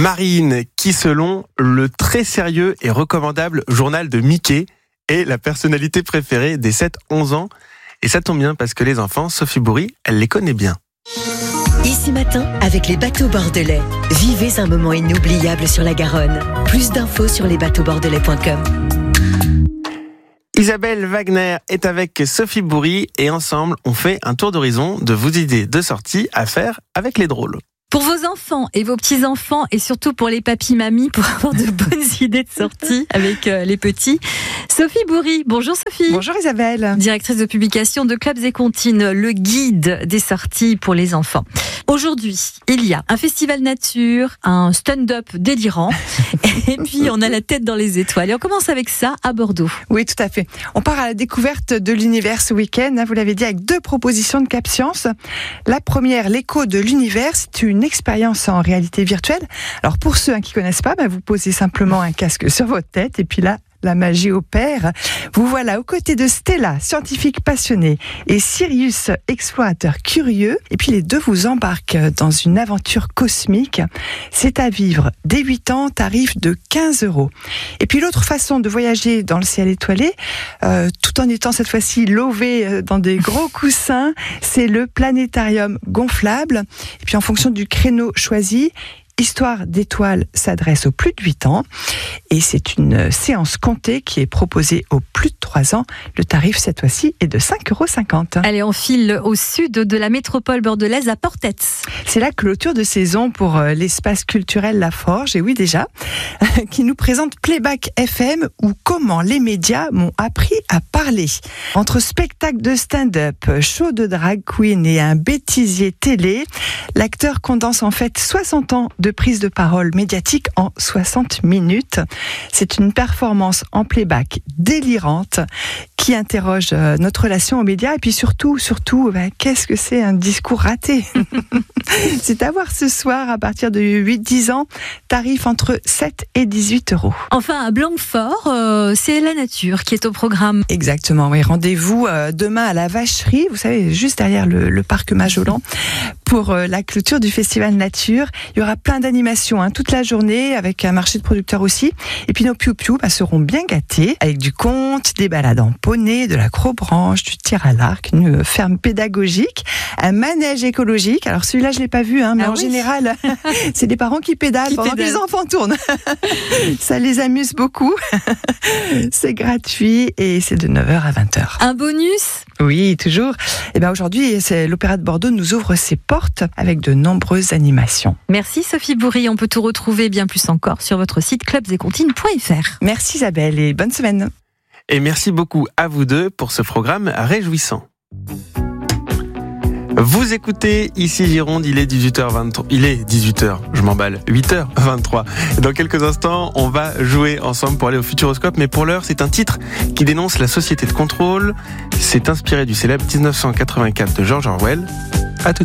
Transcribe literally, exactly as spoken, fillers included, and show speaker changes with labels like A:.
A: Marine, qui selon le très sérieux et recommandable journal de Mickey est la personnalité préférée des sept à onze ans. Et ça tombe bien parce que les enfants, Sophie Bourri, elle les connaît bien.
B: Ici Matin, avec les bateaux bordelais. Vivez un moment inoubliable sur la Garonne. Plus d'infos sur les bateaux bordelais point com.
A: Isabelle Wagner est avec Sophie Bourri et ensemble, on fait un tour d'horizon de vos idées de sortie à faire avec les drôles.
C: Pour vos enfants et vos petits-enfants et surtout pour les papis-mamies pour avoir de bonnes idées de sortie avec euh, les petits. Sophie Bourri, bonjour Sophie.
D: Bonjour Isabelle.
C: Directrice de publication de Clubs et Comptines, le guide des sorties pour les enfants. Aujourd'hui, il y a un festival nature, un stand-up délirant et puis on a la tête dans les étoiles. Et on commence avec ça à Bordeaux.
D: Oui, tout à fait. On part à la découverte de l'univers ce week-end, hein, vous l'avez dit, avec deux propositions de Cap Science. La première, l'écho de l'univers, c'est une expérience en réalité virtuelle. Alors pour ceux hein, qui ne connaissent pas, bah, vous posez simplement un casque sur votre tête et puis là, la magie opère. Vous voilà aux côtés de Stella, scientifique passionnée, et Sirius, explorateur curieux. Et puis les deux vous embarquent dans une aventure cosmique. C'est à vivre dès huit ans, tarif de quinze euros. Et puis l'autre façon de voyager dans le ciel étoilé, euh, tout en étant cette fois-ci lové dans des gros coussins, c'est le planétarium gonflable. Et puis en fonction du créneau choisi, Histoire d'étoiles s'adresse aux plus de huit ans et c'est une séance comptée qui est proposée aux plus de trois ans. Le tarif cette fois-ci est de cinq euros cinquante.
C: Allez, on file au sud de la métropole bordelaise à Portet.
D: C'est la clôture de saison pour l'espace culturel La Forge, et oui déjà, qui nous présente Playback F M ou comment les médias m'ont appris à parler. Entre spectacle de stand-up, show de drag queen et un bêtisier télé, l'acteur condense en fait soixante ans de prise de parole médiatique en soixante minutes. C'est une performance en playback délirante qui interroge notre relation aux médias et puis surtout, surtout, ben, qu'est-ce que c'est un discours raté? C'est à voir ce soir à partir de huit à dix ans, tarif entre sept et dix-huit euros.
C: Enfin, à Blanquefort, euh, c'est la nature qui est au programme.
D: Exactement, oui. Rendez-vous euh, demain à la Vacherie, vous savez, juste derrière le, le parc Majolan, pour euh, la clôture du festival nature. Il y aura plein d'animations hein, toute la journée, avec un marché de producteurs aussi. Et puis nos piou-piou bah, seront bien gâtés, avec du conte, des balades en poney, de l'acrobranche, du tir à l'arc, une ferme pédagogique, un manège écologique. Alors celui-là, je l'ai pas vu, hein, mais
C: ah
D: en
C: oui.
D: général, c'est des parents qui pédalent
C: qui
D: pendant
C: pédalent.
D: que les enfants tournent. Ça les amuse beaucoup. C'est gratuit et c'est de neuf heures à vingt heures.
C: Un bonus ?
D: Oui, toujours. Et ben aujourd'hui, c'est l'Opéra de Bordeaux nous ouvre ses portes avec de nombreuses animations.
C: Merci Sophie Bourri. On peut tout retrouver bien plus encore sur votre site clubs et comptines point f r.
D: Merci Isabelle et bonne semaine.
A: Et merci beaucoup à vous deux pour ce programme réjouissant. Vous écoutez ici Gironde, il est dix-huit heures vingt-trois. Il est dix-huit heures, je m'emballe. huit heures vingt-trois. Dans quelques instants, on va jouer ensemble pour aller au Futuroscope. Mais pour l'heure, c'est un titre qui dénonce la société de contrôle. C'est inspiré du célèbre dix-neuf cent quatre-vingt-quatre de George Orwell. À tout